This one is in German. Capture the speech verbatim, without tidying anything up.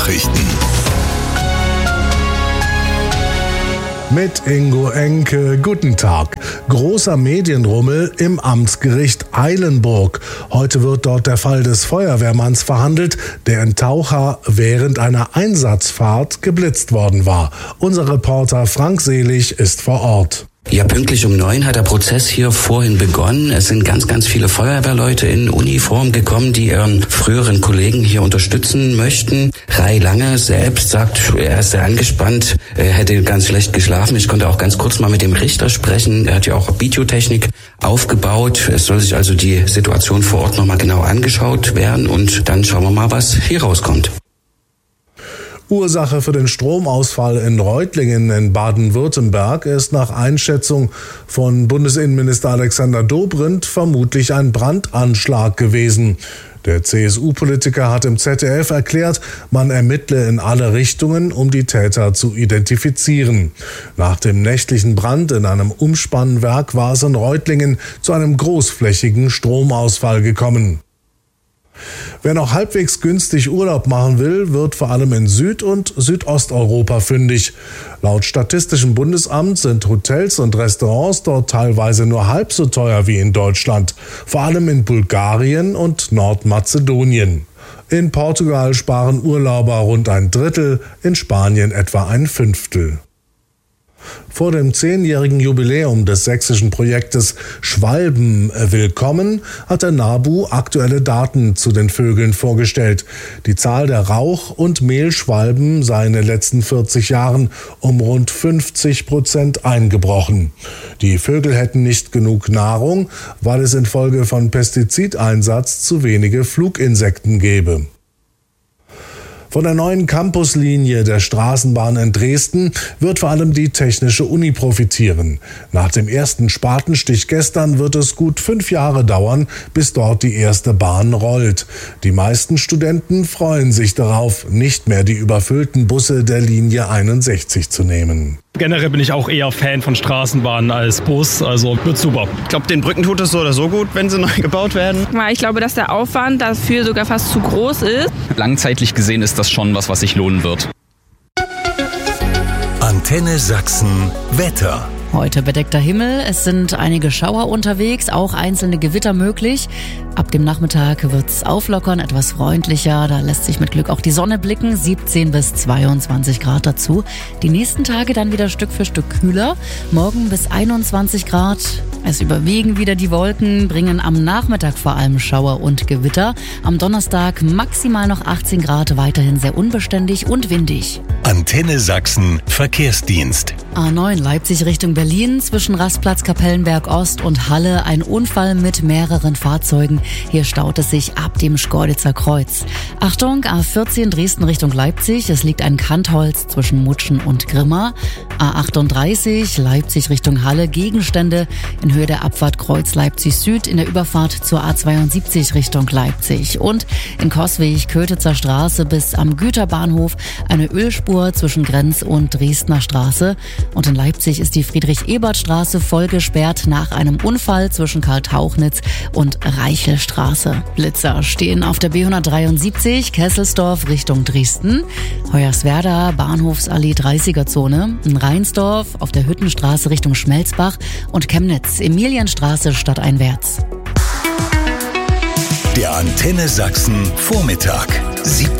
Nachrichten. Mit Ingo Enke, guten Tag. Großer Medienrummel im Amtsgericht Eilenburg. Heute wird dort der Fall des Feuerwehrmanns verhandelt, der in Taucha während einer Einsatzfahrt geblitzt worden war. Unser Reporter Frank Selig ist vor Ort. Ja, pünktlich um neun hat der Prozess hier vorhin begonnen. Es sind ganz, ganz viele Feuerwehrleute in Uniform gekommen, die ihren früheren Kollegen hier unterstützen möchten. Rai Lange selbst sagt, er ist sehr angespannt, er hätte ganz schlecht geschlafen. Ich konnte auch ganz kurz mal mit dem Richter sprechen. Er hat ja auch Videotechnik aufgebaut. Es soll sich also die Situation vor Ort nochmal genau angeschaut werden und dann schauen wir mal, was hier rauskommt. Ursache für den Stromausfall in Reutlingen in Baden-Württemberg ist nach Einschätzung von Bundesinnenminister Alexander Dobrindt vermutlich ein Brandanschlag gewesen. Der C S U-Politiker hat im Z D F erklärt, man ermittle in alle Richtungen, um die Täter zu identifizieren. Nach dem nächtlichen Brand in einem Umspannwerk war es in Reutlingen zu einem großflächigen Stromausfall gekommen. Wer noch halbwegs günstig Urlaub machen will, wird vor allem in Süd- und Südosteuropa fündig. Laut Statistischem Bundesamt sind Hotels und Restaurants dort teilweise nur halb so teuer wie in Deutschland, vor allem in Bulgarien und Nordmazedonien. In Portugal sparen Urlauber rund ein Drittel, in Spanien etwa ein Fünftel. Vor dem zehnjährigen Jubiläum des sächsischen Projektes Schwalben willkommen hat der NABU aktuelle Daten zu den Vögeln vorgestellt. Die Zahl der Rauch- und Mehlschwalben sei in den letzten vierzig Jahren um rund fünfzig Prozent eingebrochen. Die Vögel hätten nicht genug Nahrung, weil es infolge von Pestizideinsatz zu wenige Fluginsekten gäbe. Von der neuen Campuslinie der Straßenbahn in Dresden wird vor allem die Technische Uni profitieren. Nach dem ersten Spatenstich gestern wird es gut fünf Jahre dauern, bis dort die erste Bahn rollt. Die meisten Studenten freuen sich darauf, nicht mehr die überfüllten Busse der Linie einundsechzig zu nehmen. Generell bin ich auch eher Fan von Straßenbahnen als Bus, also wird super. Ich glaube, den Brücken tut es so oder so gut, wenn sie neu gebaut werden. Ich glaube, dass der Aufwand dafür sogar fast zu groß ist. Langzeitlich gesehen ist das schon was, was sich lohnen wird. Antenne Sachsen Wetter. Heute bedeckter Himmel, es sind einige Schauer unterwegs, auch einzelne Gewitter möglich. Ab dem Nachmittag wird's auflockern, etwas freundlicher, da lässt sich mit Glück auch die Sonne blicken, siebzehn bis zweiundzwanzig Grad dazu. Die nächsten Tage dann wieder Stück für Stück kühler, morgen bis einundzwanzig Grad. Es überwiegen wieder die Wolken, bringen am Nachmittag vor allem Schauer und Gewitter. Am Donnerstag maximal noch achtzehn Grad, weiterhin sehr unbeständig und windig. Antenne Sachsen Verkehrsdienst. A neun Leipzig Richtung Berlin, zwischen Rastplatz Kapellenberg Ost und Halle ein Unfall mit mehreren Fahrzeugen. Hier staut es sich ab dem Schkeuditzer Kreuz. Achtung, A vierzehn Dresden Richtung Leipzig, es liegt ein Kantholz zwischen Mutschen und Grimma. A achtunddreißig Leipzig Richtung Halle, Gegenstände in Höhe der Abfahrt Kreuz Leipzig Süd in der Überfahrt zur A zweiundsiebzig Richtung Leipzig. Und in Coswig Kötitzer Straße bis am Güterbahnhof eine Ölspur zwischen Grenz und Dresdner Straße. Und in Leipzig ist die Friedrich-Ebert-Straße voll gesperrt nach einem Unfall zwischen Karl-Tauchnitz und Reichelstraße. Blitzer stehen auf der B hundertdreiundsiebzig Kesselsdorf Richtung Dresden, Hoyerswerda Bahnhofsallee dreißiger Zone, in Rheinsdorf auf der Hüttenstraße Richtung Schmelzbach und Chemnitz Emilienstraße stadteinwärts. Der Antenne Sachsen Vormittag.